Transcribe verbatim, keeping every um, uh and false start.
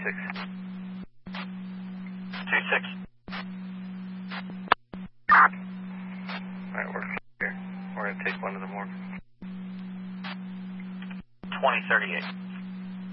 six. two six. Alright, we're here. We're going to take one to the morgue. twenty thirty-eight.